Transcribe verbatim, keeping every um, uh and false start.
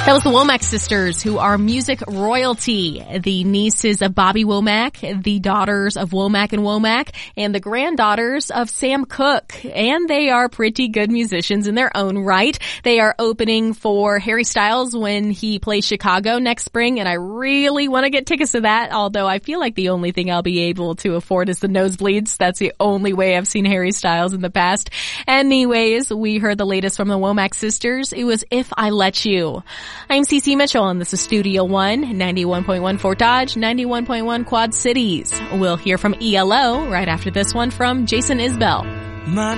That was the Womack sisters, who are music royalty. The nieces of Bobby Womack, the daughters of Womack and Womack, and the granddaughters of Sam Cooke. And they are pretty good musicians in their own right. They are opening for Harry Styles when he plays Chicago next spring, and I really want to get tickets to that, although I feel like the only thing I'll be able to afford is the nosebleeds. That's the only way I've seen Harry Styles in the past. Anyways, we heard the latest from the Womack sisters. It was If I Let You. I'm Cece Mitchell, and this is Studio One, ninety-one point one Fort Dodge, ninety-one point one Quad Cities. We'll hear from E L O right after this one from Jason Isbell. My